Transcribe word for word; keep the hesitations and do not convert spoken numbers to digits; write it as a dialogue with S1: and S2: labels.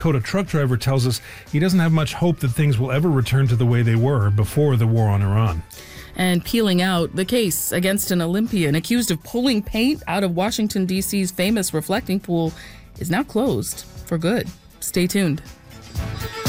S1: Dakota truck driver tells us he doesn't have much hope that things will ever return to the way they were before the war on Iran.
S2: And peeling out, the case against an Olympian accused of pulling paint out of Washington, D C's famous reflecting pool is now closed for good. Stay tuned.